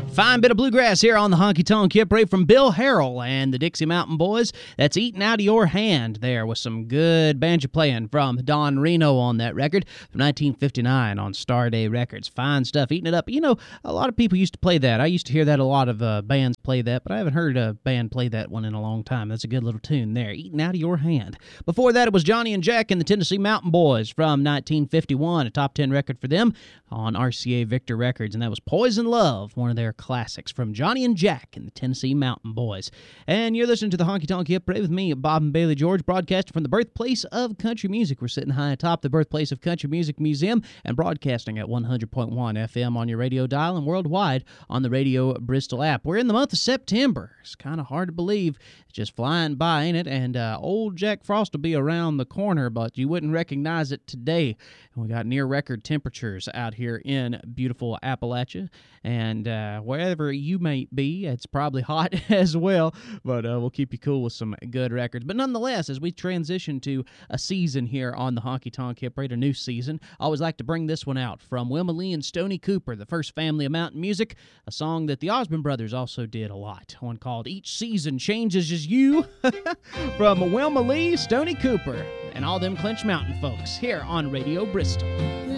Fine bit of bluegrass here on the Honky Tonk Hip Parade from Bill Harrell and the Dixie Mountain Boys. That's Eating Out of Your Hand there with some good banjo playing from Don Reno on that record from 1959 on Star Day Records. Fine stuff, eating it up. You know, a lot of people used to play that. I used to hear that a lot of bands play that, but I haven't heard a band play that one in a long time. That's a good little tune there, Eating Out of Your Hand. Before that, it was Johnny and Jack and the Tennessee Mountain Boys from 1951, a top 10 record for them on RCA Victor Records, and that was Poison Love, one of their classics from Johnny and Jack and the Tennessee Mountain Boys. And you're listening to the Honky Tonk Hip Parade with me, Bob and Bailey George, broadcasting from the birthplace of country music. We're sitting high atop the birthplace of Country Music Museum and broadcasting at 100.1 FM on your radio dial and worldwide on the Radio Bristol app. We're in the month of September. It's kind of hard to believe. It's just flying by, ain't it? And old Jack Frost will be around the corner, but you wouldn't recognize it today. And we got near record temperatures out here in beautiful Appalachia. And wherever you may be, it's probably hot as well, but we'll keep you cool with some good records. But nonetheless, as we transition to a season here on the Honky Tonk Hip Parade, a new season, I always like to bring this one out from Wilma Lee and Stoney Cooper, the first family of mountain music, a song that the Osmond Brothers also did a lot, one called Each Season Changes As You, from Wilma Lee, Stoney Cooper, and all them Clinch Mountain folks here on Radio Bristol.